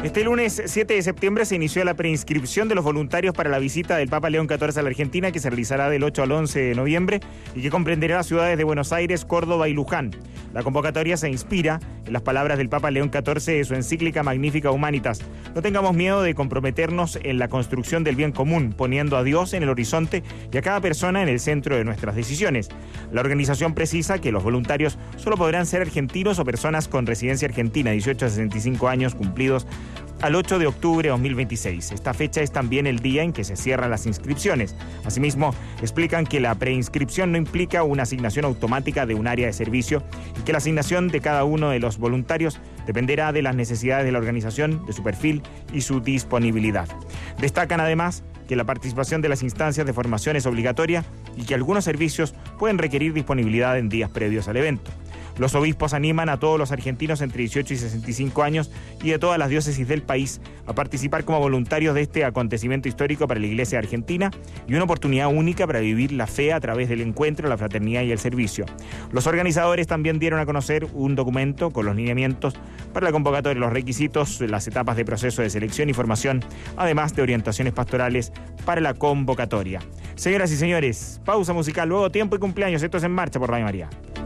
Este lunes 7 de septiembre se inició la preinscripción de los voluntarios para la visita del Papa León XIV a la Argentina, que se realizará del 8 al 11 de noviembre y que comprenderá las ciudades de Buenos Aires, Córdoba y Luján. La convocatoria se inspira en las palabras del Papa León XIV de su encíclica Magnificat Humanitas. No tengamos miedo de comprometernos en la construcción del bien común, poniendo a Dios en el horizonte y a cada persona en el centro de nuestras decisiones. La organización precisa que los voluntarios solo podrán ser argentinos o personas con residencia argentina, 18 a 65 años cumplidos, al 8 de octubre de 2026. Esta fecha es también el día en que se cierran las inscripciones. Asimismo, explican que la preinscripción no implica una asignación automática de un área de servicio y que la asignación de cada uno de los voluntarios dependerá de las necesidades de la organización, de su perfil y su disponibilidad. Destacan además que la participación de las instancias de formación es obligatoria y que algunos servicios pueden requerir disponibilidad en días previos al evento. Los obispos animan a todos los argentinos entre 18 y 65 años y de todas las diócesis del país a participar como voluntarios de este acontecimiento histórico para la Iglesia argentina y una oportunidad única para vivir la fe a través del encuentro, la fraternidad y el servicio. Los organizadores también dieron a conocer un documento con los lineamientos para la convocatoria, los requisitos, las etapas de proceso de selección y formación, además de orientaciones pastorales para la convocatoria. Señoras y señores, pausa musical, luego tiempo y cumpleaños. Esto es En Marcha por Radio María.